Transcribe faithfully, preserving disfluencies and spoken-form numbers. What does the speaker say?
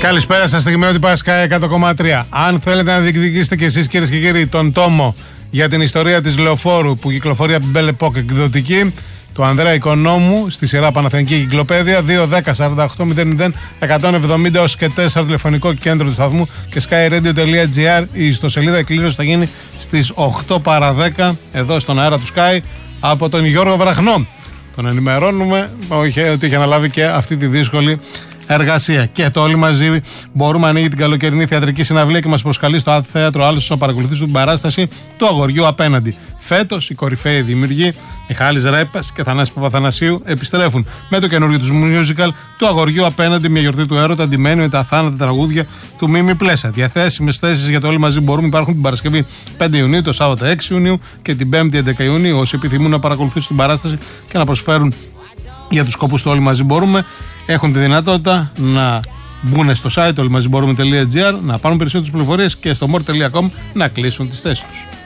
Καλησπέρα σας, στιγμιότυπα Πάσκα εκατό κόμμα τρία. Αν θέλετε να διεκδικήσετε και εσείς, κυρίες και κύριοι, τον τόμο για την ιστορία της Λεωφόρου που κυκλοφορεί από την Belle Epoque εκδοτική του Ανδρέα Οικονόμου στη σειρά Παναθηναϊκή Κυκλοπαίδεια, δύο δέκα σαράντα οκτώ μηδέν μηδέν εκατόν εβδομήντα και τέσσερα τηλεφωνικό κέντρο του σταθμού και skyradio.gr. Η ιστοσελίδα εκκλήρωση θα γίνει στις οκτώ παρά δέκα εδώ στον αέρα του Sky από τον Γιώργο Βραχνό. Τον ενημερώνουμε όχι, ότι είχε αναλάβει και αυτή τη δύσκολη εργασία. Και το όλοι μαζί μπορούμε να ανοίγει την καλοκαιρινή θεατρική συναυλία και μας προσκαλεί στο θέατρο Άλσος να παρακολουθήσουμε την παράσταση του Αγοριού Απέναντι. Φέτος οι κορυφαίοι δημιουργοί Μιχάλης Ρέπας και Θανάσης Παπαθανασίου επιστρέφουν με το καινούργιο τους musical του Αγοριού Απέναντι, μια γιορτή του έρωτα αντιμένη με τα θάνατα τραγούδια του Μίμη Πλέσα. Διαθέσιμες θέσεις για το όλοι μαζί μπορούμε υπάρχουν την Παρασκευή πέντε Ιουνίου, το Σάββατο έξι Ιουνίου και την Πέμπτη έντεκα Ιουνίου. Όσοι επιθυμούν να παρακολουθήσουν την παράσταση και να προσφέρουν για τους σκοπούς του όλοι μαζί μπορούμε, έχουν τη δυνατότητα να μπουν στο site όλοι μαζί μπορούμε.gr, να πάρουν περισσότερες πληροφορίες και στο more τελεία com να κλείσουν τις θέσεις τους.